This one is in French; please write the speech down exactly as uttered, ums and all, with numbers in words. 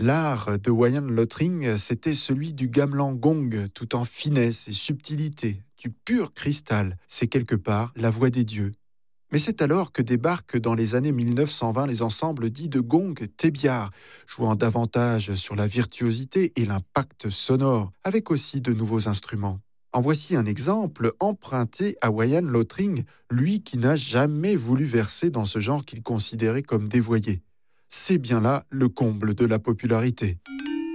L'art de Wayan Lothring, c'était celui du gamelan gong, tout en finesse et subtilité, du pur cristal. C'est quelque part la voix des dieux. Mais c'est alors que débarquent dans les années mille neuf cent vingt les ensembles dits de gong Tebiar, jouant davantage sur la virtuosité et l'impact sonore, avec aussi de nouveaux instruments. En voici un exemple emprunté à Wayan Lothring, lui qui n'a jamais voulu verser dans ce genre qu'il considérait comme dévoyé. C'est bien là le comble de la popularité.